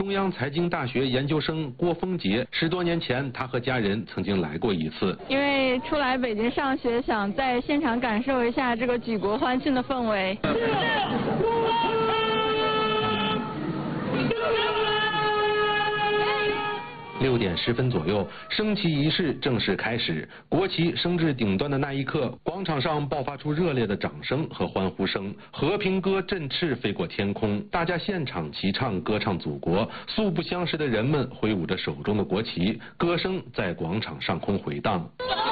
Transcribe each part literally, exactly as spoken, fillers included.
中央财经大学研究生郭峰杰。十多年前，他和家人曾经来过一次。 因为出来北京上学，想在现场感受一下这个举国欢庆的氛围。 六点十分左右，升旗仪式正式开始。国旗升至顶端的那一刻，广场上爆发出热烈的掌声和欢呼声，和平歌振翅飞过天空，大家现场齐唱歌唱祖国。素不相识的人们挥舞着手中的国旗，歌声在广场上空回荡。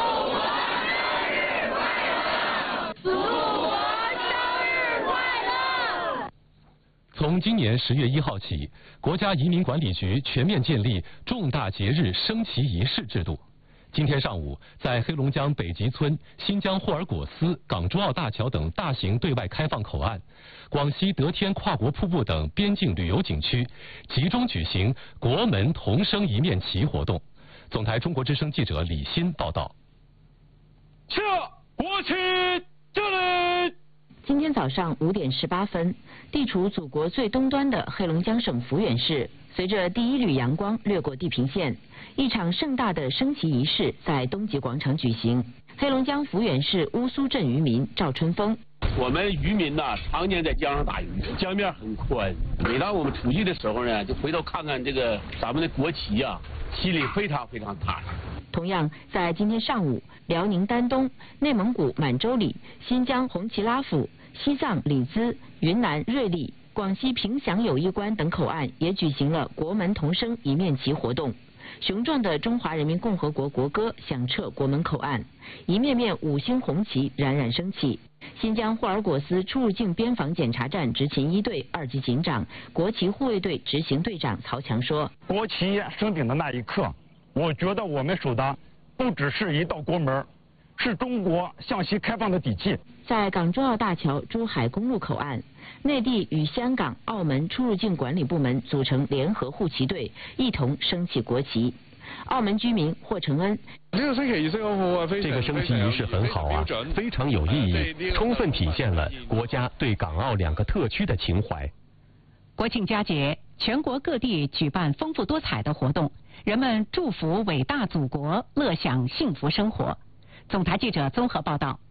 从今年十月一号起，国家移民管理局全面建立重大节日升旗仪式制度。今天上午，在黑龙江北极村、新疆霍尔果斯、港珠澳大桥等大型对外开放口岸，广西德天跨国瀑布等边境旅游景区，集中举行国门同升一面旗活动。总台中国之声记者李欣报道。 下国旗敬礼。 今天早上五点十八分，地处祖国最东端的黑龙江省抚远市，随着第一缕阳光掠过地平线，一场盛大的升旗仪式在东极广场举行。黑龙江抚远市乌苏镇渔民赵春峰： 我们渔民呢，常年在江上打鱼，江面很宽。每当我们出去的时候呢，就回头看看这个咱们的国旗呀、啊，心里非常非常踏实。 同样，在今天上午，辽宁丹东、内蒙古满洲里、新疆红旗拉甫、西藏里兹、云南瑞丽、广西凭祥友谊关等口岸也举行了国门同升一面旗活动。雄壮的中华人民共和国国歌响彻国门口岸，一面面五星红旗冉冉升起。新疆霍尔果斯出入境边防检查站执勤一队二级警长、国旗护卫队执行队长曹强说：“ 国旗升顶的那一刻，我觉得我们守的不只是一道国门，是中国向西开放的底气。” 在港珠澳大桥珠海公路口岸，内地与香港、澳门出入境管理部门组成联合护旗队，一同升起国旗。澳门居民霍承恩： 这个升旗仪式这个升旗仪式很好啊，非常有意义，充分体现了国家对港澳两个特区的情怀。 国庆佳节，全国各地举办丰富多彩的活动，人们祝福伟大祖国，乐享幸福生活。总台记者综合报道。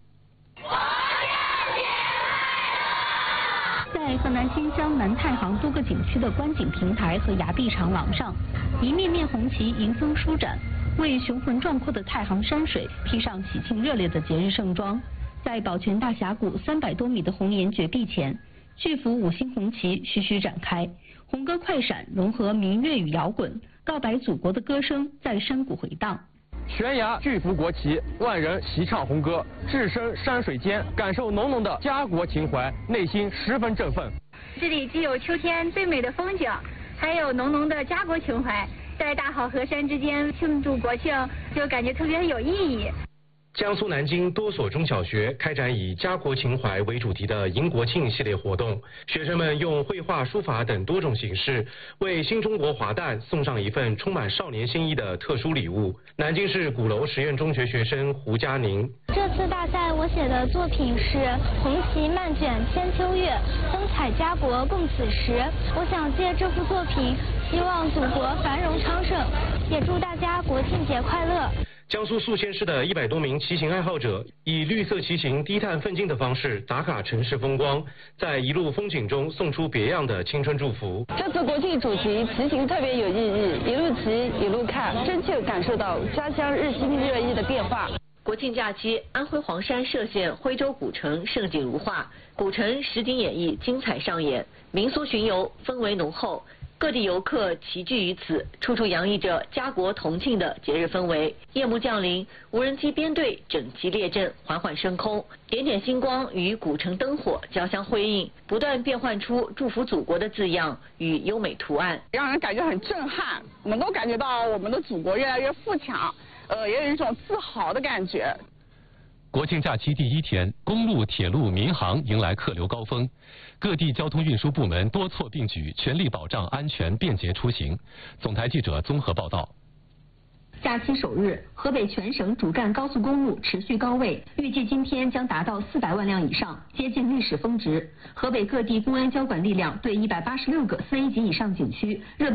在河南新乡南太行多个景区的观景平台和崖壁长廊上，一面面红旗迎风舒展，为雄浑壮阔的太行山水披上喜庆热烈的节日盛装。在宝泉大峡谷三百多米的红岩绝壁前，巨幅五星红旗徐徐展开，红歌快闪融合民乐与摇滚，告白祖国的歌声在山谷回荡。 悬崖巨幅国旗，万人齐唱红歌，置身山水间，感受浓浓的家国情怀，内心十分振奋。 这里既有秋天最美的风景，还有浓浓的家国情怀，在大好河山之间庆祝国庆，就感觉特别有意义。 江苏南京多所中小学开展以家国情怀为主题的迎国庆系列活动，学生们用绘画、书法等多种形式，为新中国华诞送上一份充满少年心意的特殊礼物。南京市鼓楼实验中学学生胡佳宁： 这次大赛我写的作品是红旗漫卷千秋月，风采家国共此时。我想借这幅作品，希望祖国繁荣昌盛，也祝大家国庆节快乐。 江苏宿迁市的一百多名骑行爱好者以绿色骑行低碳奋进的方式打卡城市风光，在一路风景中送出别样的青春祝福。 这次国庆主题骑行特别有意义，一路骑一路看，真切感受到家乡日新月异的变化。 国庆假期，安徽黄山歙县徽州古城盛景如画，古城实景演绎精彩上演，民俗巡游氛围浓厚。各地游客齐聚于此，处处洋溢着家国同庆的节日氛围。夜幕降临，无人机编队整齐列阵，缓缓升空，点点星光与古城灯火交相辉映，不断变换出祝福祖国的字样与优美图案， 让人感觉很震撼，能够感觉到我们的祖国越来越富强，呃，也有一种自豪的感觉。 国庆假期第一天，公路、铁路、民航迎来客流高峰，各地交通运输部门多措并举，全力保障安全便捷出行。总台记者综合报道。 假期首日，河北全省主干高速公路持续高位，预计今天将达到四百万辆以上，接近历史峰值。河北各地公安交管力量对一百八十六个四 A 级以上景区热